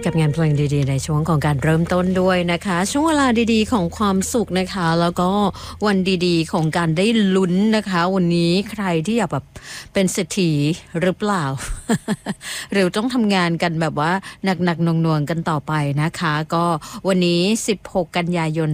กับงานเพลงดีๆในช่วงของการเริ่มต้นด้วยนะคะช่วงเวลาดีๆของความสุขนะคะแล้วก็วันดีๆของการได้ลุ้นนะคะวันนี้ใครที่อยากแบบเป็นเศรษฐีหรือเปล่า หรือต้องทำงานกันแบบว่าหนักๆหน่วงๆกันต่อไปนะคะก็วันนี้16กันยายน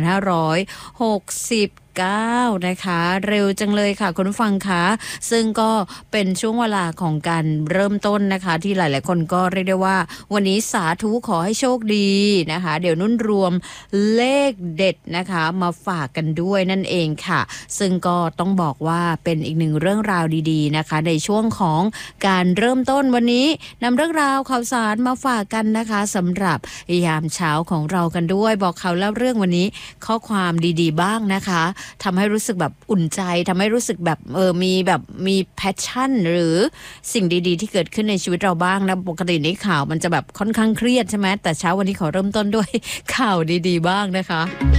2560นะคะเร็วจังเลยค่ะคุณผู้ฟังคะซึ่งก็เป็นช่วงเวลาของการเริ่มต้นนะคะที่หลายๆคนก็เรียกได้ว่าวันนี้สาธุขอให้โชคดีนะคะเดี๋ยวนุ่นรวมเลขเด็ดนะคะมาฝากกันด้วยนั่นเองค่ะซึ่งก็ต้องบอกว่าเป็นอีกหนึ่งเรื่องราวดีๆนะคะในช่วงของการเริ่มต้นวันนี้นำเรื่องราวข่าวสารมาฝากกันนะคะสำหรับยามเช้าของเรากันด้วยบอกข่าวเล่าเรื่องวันนี้ข้อความดีๆบ้างนะคะทำให้รู้สึกแบบอุ่นใจทำให้รู้สึกแบบมีแพชชั่นหรือสิ่งดีๆที่เกิดขึ้นในชีวิตเราบ้างนะปกติในข่าวมันจะแบบค่อนข้างเครียดใช่ไหมแต่เช้าวันนี้ขอเริ่มต้นด้วยข่าวดีๆบ้างนะคะ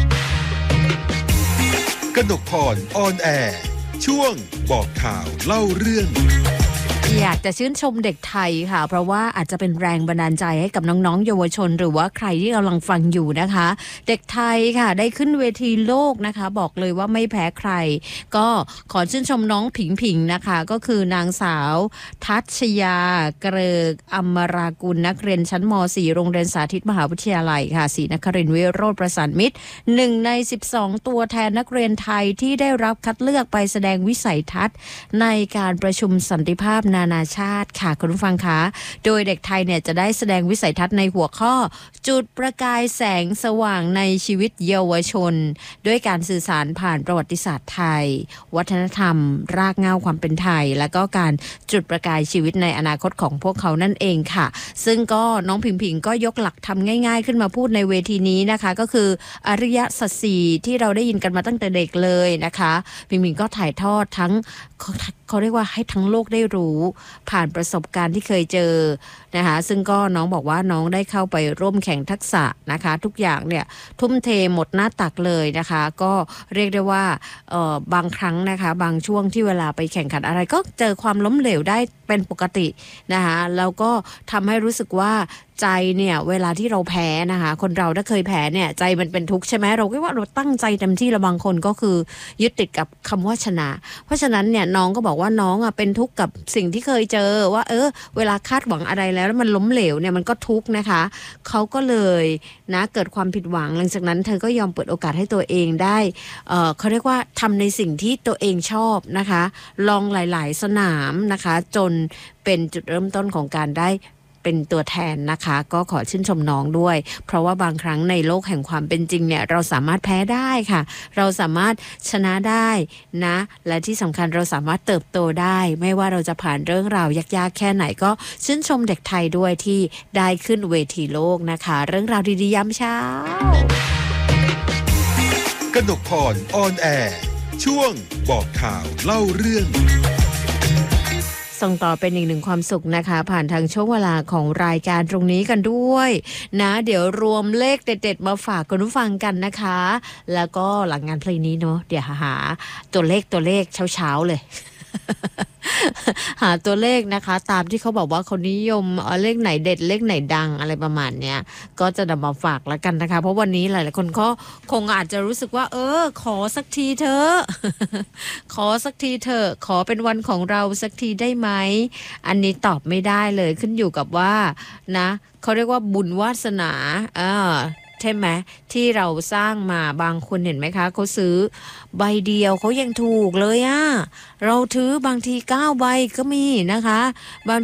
กนกพรออนแอร์ช่วงบอกข่าวเล่าเรื่องอยากจะชื่นชมเด็กไทยค่ะเพราะว่าอาจจะเป็นแรงบันดาลใจให้กับน้องๆเยาวชนหรือว่าใครที่กำลังฟังอยู่นะคะเด็กไทยค่ะได้ขึ้นเวทีโลกนะคะบอกเลยว่าไม่แพ้ใครก็ขอชื่นชมน้องผิงนะคะก็คือนางสาวทัชยาเกริกอมรากุลนักเรียนชั้นม.4 โรงเรียนสาธิตมหาวิทยาลัยค่ะศรีนครินทร์วิโรจน์ประสานมิตร1ใน12ตัวแทนนักเรียนไทยที่ได้รับคัดเลือกไปแสดงวิสัยทัศน์ในการประชุมสันติภาพนานาชาติค่ะคุณผู้ฟังคะโดยเด็กไทยเนี่ยจะได้แสดงวิสัยทัศน์ในหัวข้อจุดประกายแสงสว่างในชีวิตเยาวชนด้วยการสื่อสารผ่านประวัติศาสตร์ไทยวัฒนธรรมรากเหง้าความเป็นไทยและก็การจุดประกายชีวิตในอนาคตของพวกเขานั่นเองค่ะซึ่งก็น้องผิงก็ยกหลักทำง่ายๆขึ้นมาพูดในเวทีนี้นะคะก็คืออริยสัจสี่ที่เราได้ยินกันมาตั้งแต่เด็กเลยนะคะผิงก็ถ่ายทอดทั้งเขาเรียกว่าให้ทั้งโลกได้รู้ผ่านประสบการณ์ที่เคยเจอนะคะซึ่งก็น้องบอกว่าน้องได้เข้าไปร่วมแข่งทักษะนะคะทุกอย่างเนี่ยทุ่มเทหมดหน้าตักเลยนะคะก็เรียกได้ว่าบางครั้งนะคะบางช่วงที่เวลาไปแข่งขันอะไรก็เจอความล้มเหลวได้เป็นปกตินะคะแล้วก็ทำให้รู้สึกว่าใจเนี่ยเวลาที่เราแพ้นะคะคนเราถ้าเคยแพ้เนี่ยใจมันเป็นทุกข์ใช่ไหมเราคิดว่าเราตั้งใจเต็มที่แล้วบางคนก็คือยึดติดกับคำว่าชนะเพราะฉะนั้นเนี่ยน้องก็บอกว่าน้องเป็นทุกข์กับสิ่งที่เคยเจอว่าเวลาคาดหวังอะไรแล้วมันล้มเหลวเนี่ยมันก็ทุกข์นะคะเขาก็เลยนะเกิดความผิดหวังหลังจากนั้นเธอก็ยอมเปิดโอกาสให้ตัวเองได้เขาเรียกว่าทำในสิ่งที่ตัวเองชอบนะคะลองหลายๆสนามนะคะจนเป็นจุดเริ่มต้นของการได้เป็นตัวแทนนะคะก็ขอชื่นชมน้องด้วยเพราะว่าบางครั้งในโลกแห่งความเป็นจริงเนี่ยเราสามารถแพ้ได้ค่ะเราสามารถชนะได้นะและที่สำคัญเราสามารถเติบโตได้ไม่ว่าเราจะผ่านเรื่องราวยากๆแค่ไหนก็ชื่นชมเด็กไทยด้วยที่ได้ขึ้นเวทีโลกนะคะเรื่องราวดีๆยามเช้ากนกพรออนแอร์ช่วงบอกข่าวเล่าเรื่องส่งต่อเป็นอีกหนึ่งความสุขนะคะผ่านทางช่วงเวลาของรายการตรงนี้กันด้วยนะเดี๋ยวรวมเลขเด็ดๆมาฝากคุณผู้ฟังกันนะคะแล้วก็หลังงานเพลงนี้เนาะเดี๋ยวหาตัวเลขเช้าๆเลย หาตัวเลขนะคะตามที่เขาบอกว่าคนนิยมเลขไหนเด็ดเลขไหนดังอะไรประมาณเนี้ยก็จะนำมาฝากแล้วกันนะคะเพราะวันนี้หลายๆคนก็คงอาจจะรู้สึกว่าขอสักทีเถอะ ขอสักทีเถอะขอเป็นวันของเราสักทีได้ไหมอันนี้ตอบไม่ได้เลยขึ้นอยู่กับว่านะเขาเรียกว่าบุญวาสนาใช่ไหมที่เราสร้างมาบางคนเห็นไหมคะเขาซื้อใบเดียวเขายังถูกเลยเราถือบางที9 ใบก็มีนะคะบาง